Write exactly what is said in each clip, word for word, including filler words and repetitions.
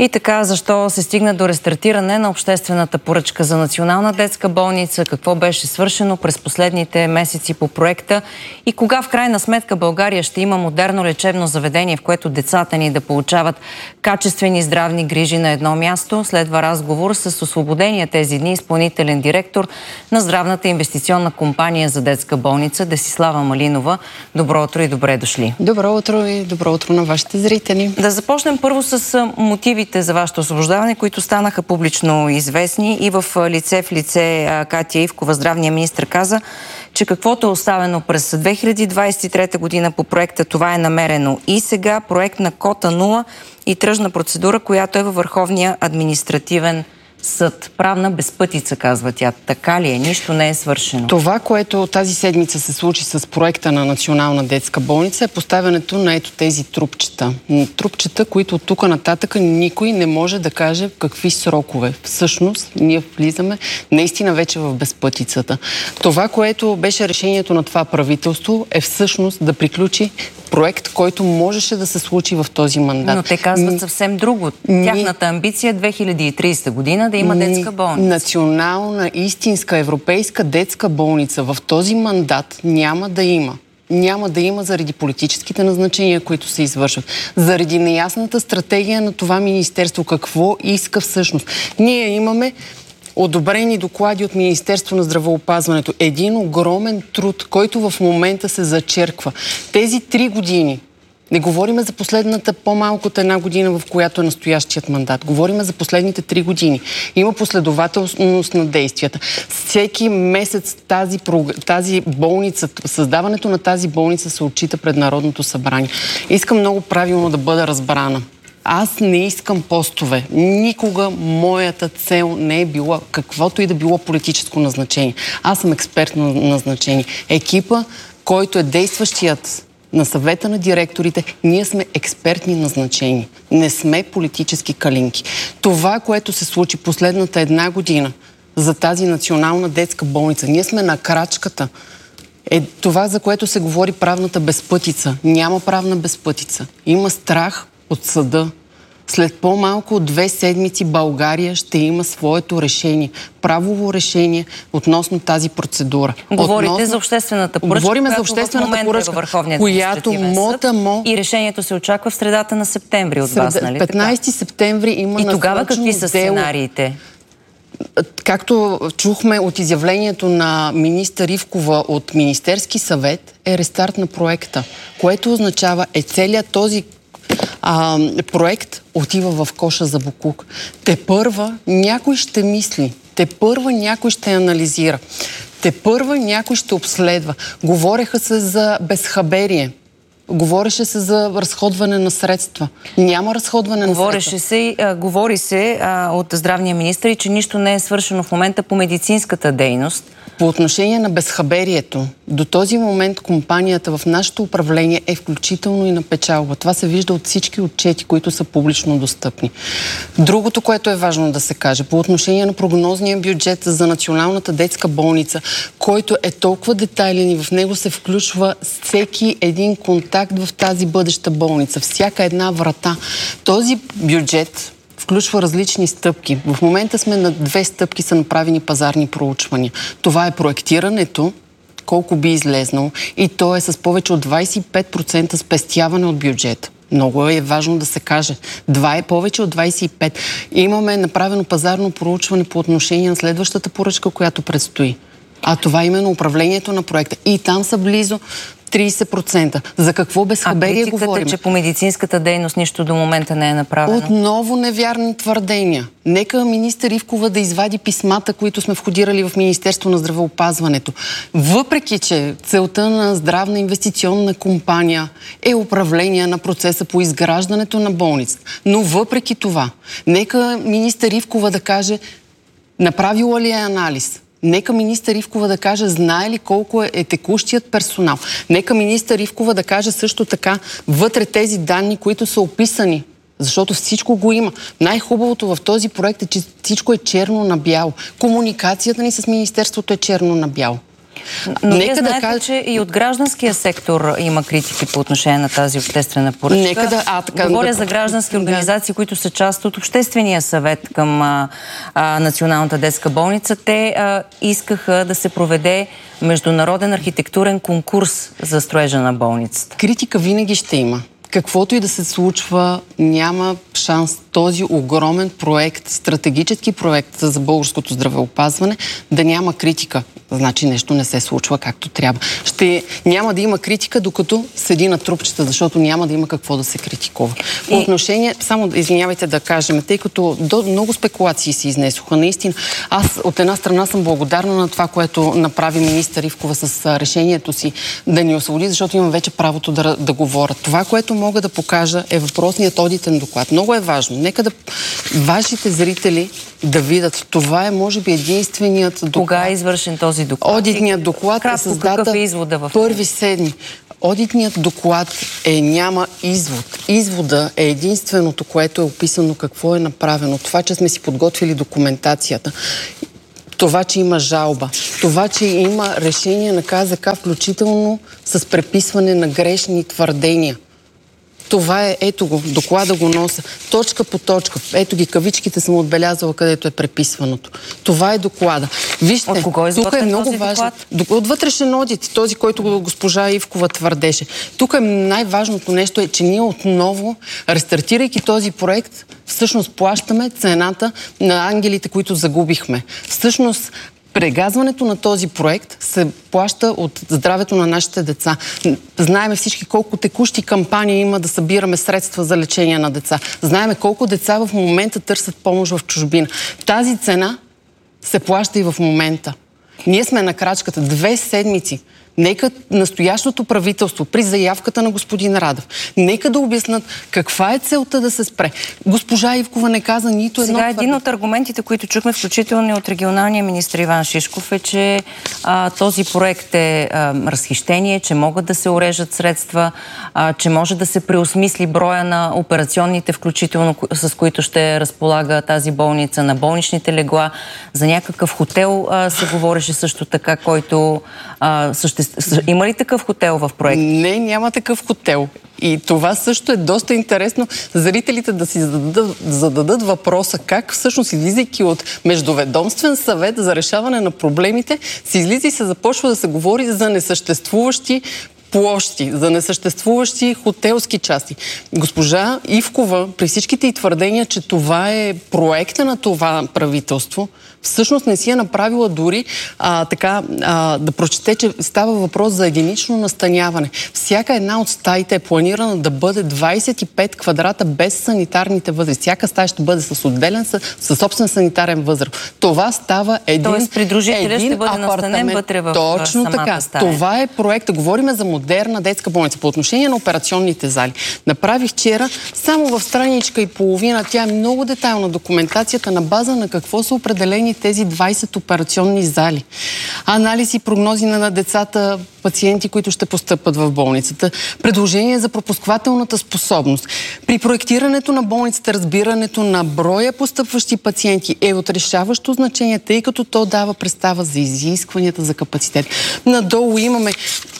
И така, защо се стигна до рестартиране на обществената поръчка за Национална детска болница, какво беше свършено през последните месеци по проекта и кога в крайна сметка България ще има модерно лечебно заведение, в което децата ни да получават качествени здравни грижи на едно място. Следва разговор с освободения тези дни изпълнителен директор на здравната инвестиционна компания за детска болница Десислава Малинова. Добро утро и добре дошли. Добро утро и добро утро на вашите зрители. Да започнем първо с мотивите за вашето освобождаване, които станаха публично известни и в лице в лице Катя Ивкова, здравния министър, каза, че каквото е оставено през две хиляди двадесет и трета година по проекта, това е намерено и сега. Проект на кота нула и тръжна процедура, която е във Върховния административен съд. Правна безпътица, казва тя. Така ли е? Нищо не е свършено. Това, което тази седмица се случи с проекта на Национална детска болница, е поставянето на ето тези трупчета. Трупчета, които от тук нататък никой не може да каже какви срокове. Всъщност, ние влизаме наистина вече в безпътицата. Това, което беше решението на това правителство, е всъщност да приключи проект, който можеше да се случи в този мандат. Но те казват съвсем друго. Тяхната амбиция е две хиляди и тридесета година да има детска болница. Национална, истинска, европейска детска болница в този мандат няма да има. Няма да има заради политическите назначения, които се извършват. Заради неясната стратегия на това министерство. Какво иска всъщност? Ние имаме одобрени доклади от Министерство на здравеопазването. Един огромен труд, който в момента се зачерква. Тези три години, не говориме за последната по-малко от една година, в която е настоящият мандат. Говориме за последните три години. Има последователност на действията. Всеки месец тази, тази болница, създаването на тази болница се отчита пред Народното събрание. Искам много правилно да бъда разбрана. Аз не искам постове. Никога моята цел не е била каквото и да било политическо назначение. Аз съм експертно назначение. Екипа, който е действащият на съвета на директорите, ние сме експертни назначения. Не сме политически калинки. Това, което се случи последната една година за тази Национална детска болница, ние сме на крачката. Е това, за което се говори правната безпътица. Няма правна безпътица. Има страх от съда. След по-малко от две седмици България ще има своето решение. Правово решение относно тази процедура. Говорите относно... за обществената поръчка, Говорим която за обществената в поръчка, е във Върховния която мота мо... И решението се очаква в средата на септември от Среда... вас, нали? петнайсети септември има. И тогава какви са сценариите? Както чухме от изявлението на министър Ивкова от Министерски съвет, е рестарт на проекта, което означава е целият този а, проект отива в коша за боклук. Те първа някой ще мисли, те първа някой ще анализира, те първа някой ще обследва. Говореха се за безхаберие. Говореше се за разходване на средства. Няма разходване Говореше на средства. Се, а, говори се а, от здравния министър и че нищо не е свършено в момента по медицинската дейност. По отношение на безхаберието, до този момент компанията в нашето управление е включително и на печалба. Това се вижда от всички отчети, които са публично достъпни. Другото, което е важно да се каже, по отношение на прогнозния бюджет за Националната детска болница, който е толкова детайлен и в него се включва всеки един контакт в тази бъдеща болница, всяка една врата. Този бюджет включва различни стъпки. В момента сме на две стъпки, са направени пазарни проучвания. Това е проектирането, колко би излезнало, и то е с повече от двайсет и пет процента спестяване от бюджета. Много е важно да се каже. Два е повече от двайсет и пет. Имаме направено пазарно проучване по отношение на следващата поръчка, която предстои. А това е именно управлението на проекта. И там са близо трийсет процента. За какво безхаберие говорим? А че по медицинската дейност нищо до момента не е направено? Отново невярни твърдения. Нека министър Ивкова да извади писмата, които сме входирали в Министерство на здравеопазването. Въпреки че целта на здравна инвестиционна компания е управление на процеса по изграждането на болница. Но въпреки това, нека министър Ивкова да каже направила ли е анализ. Нека министър Ивкова да каже знае ли колко е, е текущият персонал. Нека министър Ивкова да каже също така вътре тези данни, които са описани. Защото всичко го има. Най-хубавото в този проект е, че всичко е черно на бяло. Комуникацията ни с министерството е черно на бяло. Но Нека вие знаете, да кажа... че и от гражданския сектор има критики по отношение на тази обществена поръчка. Нека да... А, така, Говоря да... за граждански организации, да. които са част от Обществения съвет към а, а, Националната детска болница. Те а, искаха да се проведе международен архитектурен конкурс за строежа на болницата. Критика винаги ще има. Каквото и да се случва, няма шанс този огромен проект, стратегически проект за българското здравеопазване, да няма критика. Значи нещо не се случва както трябва. Ще няма да има критика, докато седи на трупчета, защото няма да има какво да се критикува. По отношение, само извинявайте да кажем, тъй като до, много спекулации се изнесоха. Наистина, аз от една страна съм благодарна на това, което направи министър Ивкова с решението си да ни освободи, защото имам вече правото да, да говоря. Това, което мога да покажа, е въпросният одитен доклад. Много е важно. Нека да вашите зрители да видят. Това е, може би, единственият доклад. Кога е извършен този доклад? Одитният доклад Кратко, е с дата е в... първи седми. Одитният доклад е няма извод. Извода е единственото, което е описано какво е направено. Това, че сме си подготвили документацията. Това, че има жалба. Това, че има решение на КЗК, включително с преписване на грешни твърдения. Това е, ето го, доклада го носа. Точка по точка. Ето ги, кавичките съм отбелязала, където е преписваното. Това е доклада. Вижте, от кого е тук е много този важно. Доклад? От вътрешен одит, този, който госпожа Ивкова твърдеше. Тук е най-важното нещо е, че ние отново, рестартирайки този проект, всъщност плащаме цената на ангелите, които загубихме. Всъщност, прегазването на този проект се плаща от здравето на нашите деца. Знаеме всички колко текущи кампании има да събираме средства за лечение на деца. Знаеме колко деца в момента търсят помощ в чужбина. Тази цена се плаща и в момента. Ние сме на крачката. Две седмици. Нека настоящото правителство при заявката на господин Радев, нека да обяснат каква е целта да се спре. Госпожа Ивкова не каза нито едно. Сега един от аргументите, които чухме, включително от регионалния министър Иван Шишков, е, че а, този проект е а, разхищение, че могат да се орежат средства, а, че може да се преосмисли броя на операционните, включително с които ще разполага тази болница, на болничните легла. За някакъв хотел а, се говореше също така, който а, също има ли такъв хотел в проекта? Не, няма такъв хотел. И това също е доста интересно зрителите да си зададат, зададат въпроса как всъщност, излизайки от Междуведомствен съвет за решаване на проблемите, се излиза и се започва да се говори за несъществуващи площи, за несъществуващи хотелски части. Госпожа Ивкова, при всичките й твърдения, че това е проекта на това правителство, всъщност не си е направила дори а, така а, да прочете, че става въпрос за единично настаняване. Всяка една от стаите е планирана да бъде двайсет и пет квадрата без санитарните възли. Всяка стая ще бъде с отделен, със собствен санитарен възел. Това става един Тоест, придружителя ще бъде настанен вътре в Точно самата така. стая. Това е проекта. Говорим за модерна детска болница. По отношение на операционните зали. Направих вчера само в страничка и половина. Тя е много детайлна документацията на база на какво са определени тези двайсет операционни зали. Анализи, прогнози на децата, пациенти, които ще постъпат в болницата. Предложение за пропусквателната способност. При проектирането на болницата, разбирането на броя постъпващи пациенти е от решаващо значение, тъй като то дава представа за изискванията за капацитет. Надолу имаме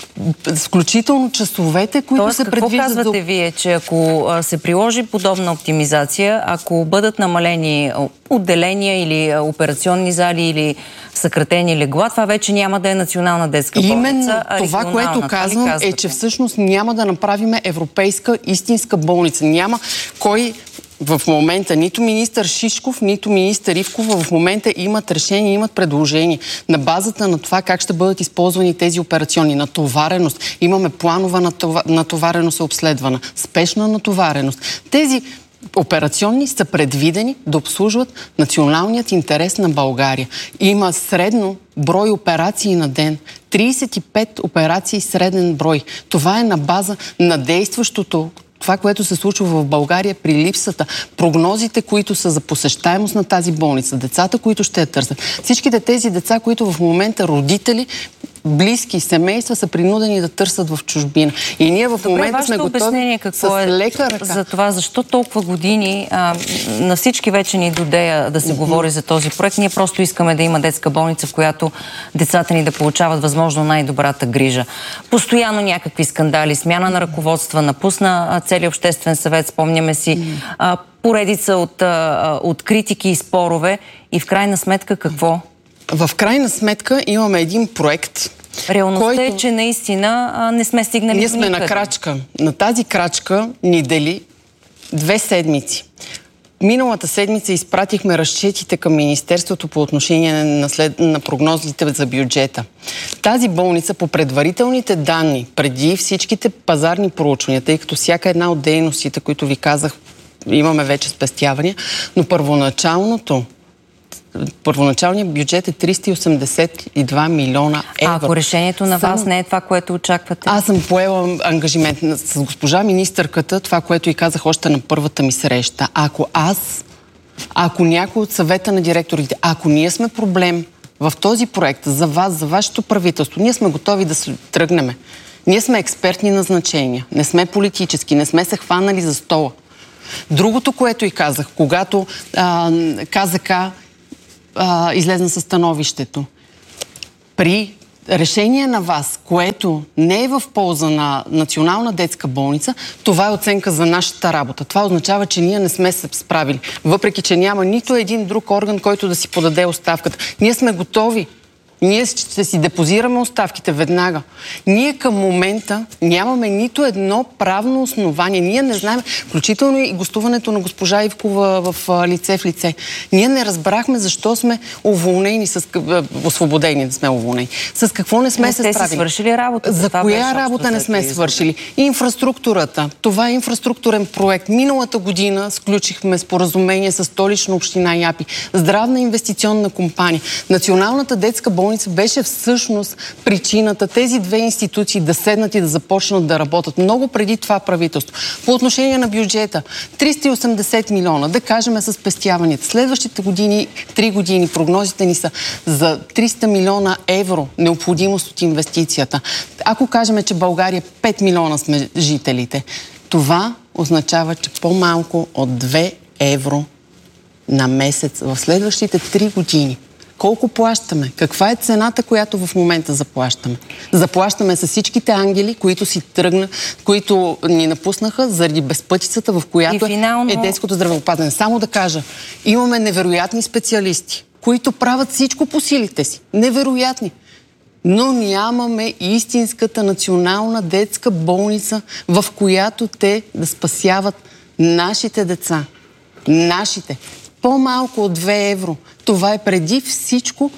включително часовете, които Тоест, се предвиждат... Какво казвате до... вие, че ако се приложи подобна оптимизация, ако бъдат намалени отделения или операционни зали или съкратени легла, това вече няма да е национална детска болница. Именно това, което казвам, е, че всъщност няма да направим европейска истинска болница. Няма кой в момента, нито министър Шишков, нито министър Ивкова в момента имат решение, имат предложение на базата на това как ще бъдат използвани тези операционни. Натовареност. Имаме планова натовареност е обследвана. Спешна натовареност. Тези операционни са предвидени да обслужват националният интерес на България. Има средно брой операции на ден. трийсет и пет операции среден брой. Това е на база на действащото, това, което се случва в България при липсата, прогнозите, които са за посещаемост на тази болница, децата, които ще я търсят. Всичките тези деца, които в момента родители близки семейства са принудени да търсят в чужбина. И ние в Добре, момента сме готови обяснение какво с е лека ръка. За това, защо толкова години а, на всички вече ни додея да се mm-hmm. говори за този проект. Ние просто искаме да има детска болница, в която децата ни да получават възможно най-добрата грижа. Постоянно някакви скандали, смяна на ръководства, напусна целият обществен съвет, спомняме си, mm-hmm. а, поредица от, а, от критики и спорове. И в крайна сметка какво? В крайна сметка имаме един проект. Реалността който... е, че наистина а, не сме стигнали Ние до сме никъде. на крачка. На тази крачка ни дели две седмици. Миналата седмица изпратихме разчетите към Министерството по отношение на, след... на прогнозите за бюджета. Тази болница по предварителните данни, преди всичките пазарни проучвания, тъй като всяка една от дейностите, които ви казах, имаме вече спестявания, но първоначалното Първоначалният бюджет е триста и осемдесет и два милиона евро. А ако решението на Само... вас не е това, което очаквате? Аз съм поела ангажимент с госпожа министърката, това, което и казах още на първата ми среща. Ако аз, ако някой от съвета на директорите, ако ние сме проблем в този проект за вас, за вашето правителство, ние сме готови да се тръгнем. Ние сме експертни назначения, не сме политически, не сме се хванали за стола. Другото, което и казах, когато а, КЗК а, излезна със становището, при решение на вас, което не е в полза на Национална детска болница, това е оценка за нашата работа. Това означава, че ние не сме се справили. Въпреки, че няма нито един друг орган, който да си подаде оставката. Ние сме готови. Ние ще си депозираме оставките веднага. Ние към момента нямаме нито едно правно основание. Ние не знаем, включително и гостуването на госпожа Ивкова в лице в лице. Ние не разбрахме защо сме уволнени, с, освободени да сме уволнени. С какво не сме не се справили. Не сте си свършили работа. За коя работа не сме свършили? Инфраструктурата. Това е инфраструктурен проект. Миналата година сключихме споразумение с Столична община и АПИ. Здравна инвестиционна компания. Националната детска болница беше всъщност причината тези две институции да седнат и да започнат да работят много преди това правителство. По отношение на бюджета, триста и осемдесет милиона, да кажем с спестяванията. Следващите години, три години, прогнозите ни са за триста милиона евро необходимост от инвестицията. Ако кажем, че България пет милиона сме жителите, това означава, че по-малко от две евро на месец в следващите три години. Колко плащаме? Каква е цената, която в момента заплащаме? Заплащаме с всичките ангели, които си тръгна, които ни напуснаха заради безпътицата, в която финално... е детското здравеопазване. Само да кажа, имаме невероятни специалисти, които правят всичко по силите си. Невероятни. Но нямаме истинската национална детска болница, в която те да спасяват нашите деца. Нашите. По-малко от две евро. Това е преди всичко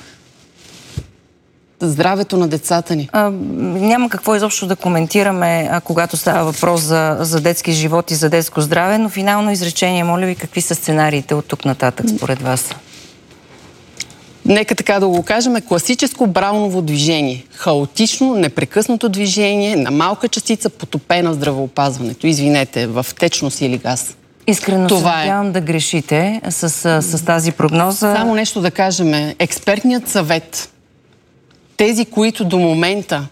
здравето на децата ни. А, няма какво изобщо да коментираме, а, когато става въпрос за, за детски живот и за детско здраве, но финално изречение, моля ви, какви са сценариите от тук нататък според вас? Нека така да го кажем, класическо брауново движение. Хаотично, непрекъснато движение на малка частица, потопена в здравеопазването. Извинете, в течност или газ. Искрено се надявам да грешите с, с, с тази прогноза. Само нещо да кажем. Експертният съвет, тези, които до момента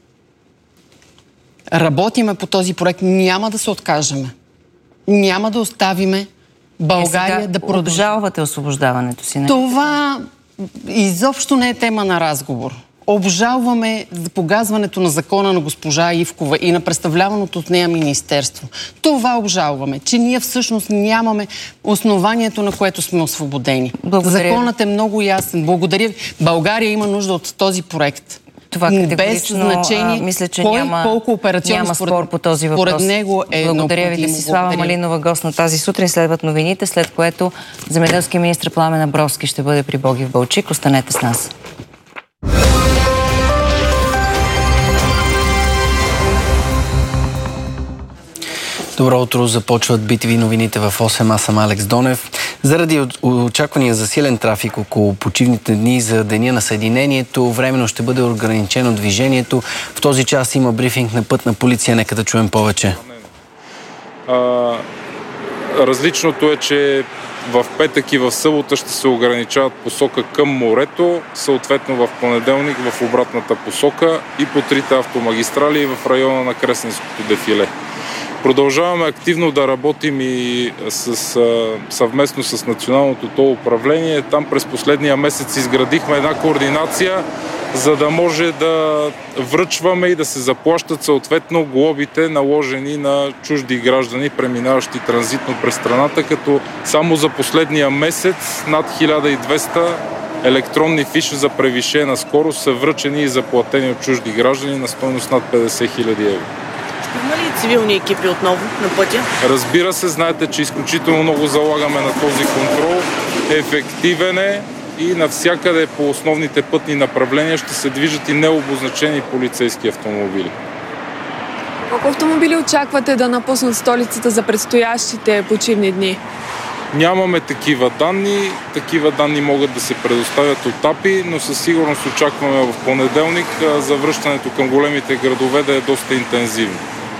работиме по този проект, няма да се откажеме. Няма да оставиме България е, да продължи. Обжалвате освобождаването си, не? Това изобщо не е тема на разговор. Обжалваме за погазването на закона на госпожа Ивкова и на представляваното от нея министерство. Това обжалваме, че ние всъщност нямаме основанието, на което сме освободени. Благодаря. Законът е много ясен. Благодаря ви. България има нужда от този проект. Това категорично, без значение, а, мисля, че кой няма, колко операционно няма според, спор по този въпрос. Според него е Благодаря ви, Десислава Малинова, гост на тази сутрин. Следват новините, след което земеделски министр Пламен Абровски ще бъде при Боги в Балчик. Останете с нас. Добро утро, започват би ти ви новините в осем. Аз съм Алекс Донев. Заради очаквания за силен трафик около почивните дни за Деня на Съединението, временно ще бъде ограничено движението. В този час има брифинг на Пътна полиция. Нека да чуем повече. Различното е, че в петък и в събота ще се ограничават посока към морето, съответно в понеделник в обратната посока и по трите автомагистрали и в района на Кресненското дефиле. Продължаваме активно да работим и с, съвместно с Националното тол управление. Там през последния месец изградихме една координация, за да може да връчваме и да се заплащат съответно глобите, наложени на чужди граждани, преминаващи транзитно през страната, като само за последния месец над хиляда и двеста електронни фиши за превишена скорост са връчени и заплатени от чужди граждани на стойност над петдесет хиляди евро. Има ли цивилни екипи отново на пътя? Разбира се, знаете, че изключително много залагаме на този контрол. Ефективен е и навсякъде по основните пътни направления ще се движат и необозначени полицейски автомобили. Колко автомобили очаквате да напуснат столицата за предстоящите почивни дни? Нямаме такива данни. Такива данни могат да се предоставят от АПИ, но със сигурност очакваме в понеделник завръщането към големите градове да е доста интензивно.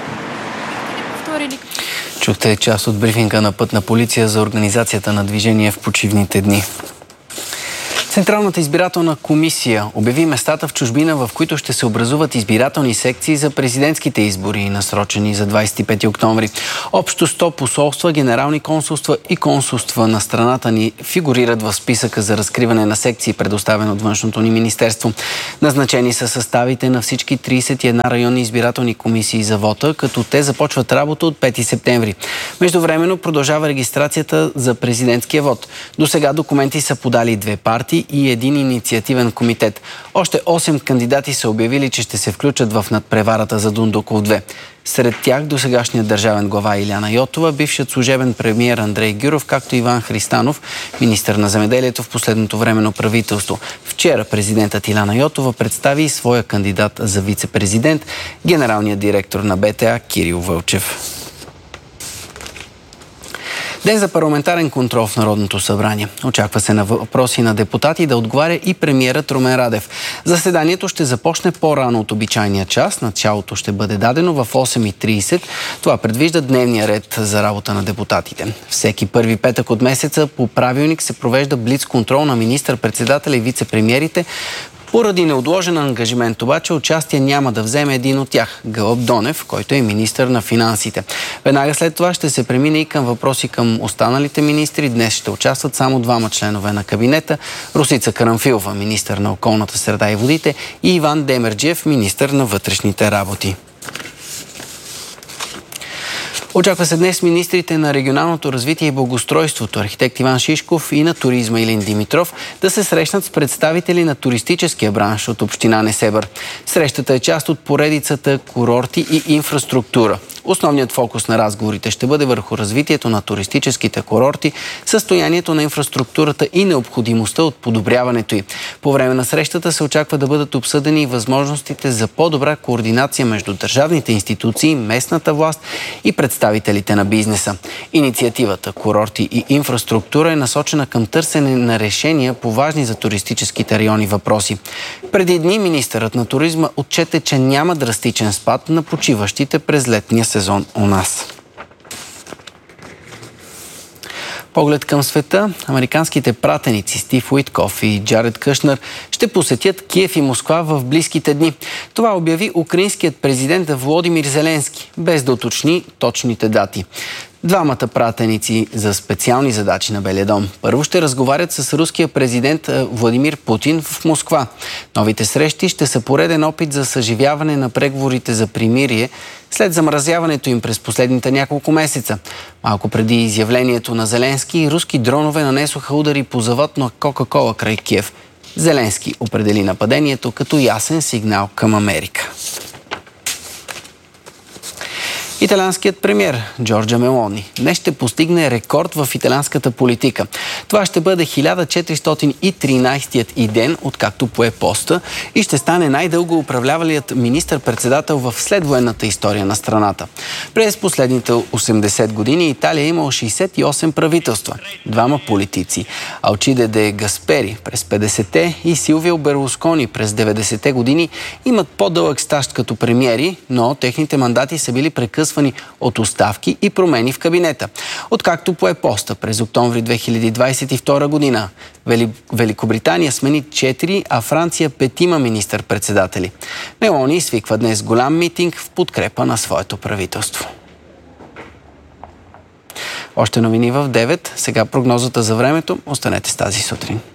Чухте част от брифинга на Пътна полиция за организацията на движение в почивните дни. Централната избирателна комисия обяви местата в чужбина, в които ще се образуват избирателни секции за президентските избори, насрочени за двадесет и пети октомври. Общо сто посолства, генерални консулства и консулства на страната ни фигурират в списъка за разкриване на секции, предоставен от външното ни министерство. Назначени са съставите на всички тридесет и една районни избирателни комисии за вота, като те започват работа от пети септември. Междувременно продължава регистрацията за президентския вод. До сега документи са подали две партии и един инициативен комитет. Още осем кандидати са обявили, че ще се включат в надпреварата за Дундуков две. Сред тях досегашният държавен глава Илияна Йотова, бившият служебен премиер Андрей Гюров, както Иван Христанов, министър на земеделието в последното временно правителство. Вчера президентът Илияна Йотова представи и своя кандидат за вице-президент, генералният директор на БТА Кирил Вълчев. Ден за парламентарен контрол в Народното събрание. Очаква се на въпроси на депутати да отговаря и премиерът Румен Радев. Заседанието ще започне по-рано от обичайния час. Началото ще бъде дадено в осем и тридесет. Това предвижда дневния ред за работа на депутатите. Всеки първи петък от месеца по правилник се провежда блиц контрол на министър-председателя и вице-премиерите. Поради неотложен ангажимент обаче участие няма да вземе един от тях – Гълъб Донев, който е министър на финансите. Веднага след това ще се премине и към въпроси към останалите министри. Днес ще участват само двама членове на кабинета – Росица Карамфилова, министър на околната среда и водите, и Иван Демерджиев, министър на вътрешните работи. Очаква се днес министрите на регионалното развитие и благоустройството, архитект Иван Шишков, и на туризма Илин Димитров да се срещнат с представители на туристическия бранш от община Несебър. Срещата е част от поредицата курорти и инфраструктура. Основният фокус на разговорите ще бъде върху развитието на туристическите курорти, състоянието на инфраструктурата и необходимостта от подобряването й. По време на срещата се очаква да бъдат обсъдени и възможностите за по-добра координация между държавните институции, местната власт и представителите на бизнеса. Инициативата Курорти и инфраструктура е насочена към търсене на решения по важни за туристическите райони въпроси. Преди дни министърът на туризма отчете, че няма драстичен спад на почиващите през летния сезон у нас. Поглед към света, американските пратеници Стив Уиткоф и Джаред Кушнер ще посетят Киев и Москва в близките дни. Това обяви украинският президент Володимир Зеленски, без да уточни точните дати. Двамата пратеници за специални задачи на Белия дом първо ще разговарят с руския президент Владимир Путин в Москва. Новите срещи ще са пореден опит за съживяване на преговорите за примирие след замразяването им през последните няколко месеца. Малко преди изявлението на Зеленски, руски дронове нанесоха удари по завод на Кока-кола край Киев. Зеленски определи нападението като ясен сигнал към Америка. Италианският премиер Джорджа Мелони днес ще постигне рекорд в италианската политика. Това ще бъде хиляда четиристотин и тринадесетият и ден, откакто пое поста, и ще стане най-дълго управлявалият министър-председател в следвоенната история на страната. През последните осемдесет години Италия е имала шейсет и осем правителства. Двама политици – Алчиде де Гаспери през петдесетте и Силвио Берлускони през деветдесетте години имат по-дълъг стаж като премиери, но техните мандати са били прекъсвани съпътствани от оставки и промени в кабинета. Откакто пое поста през октомври две хиляди двадесет и втора година, Вели... Великобритания смени четири, а Франция петима министър-председатели. Мелони свиква днес голям митинг в подкрепа на своето правителство. Още новини в девет. Сега прогнозата за времето. Останете с тази сутрин.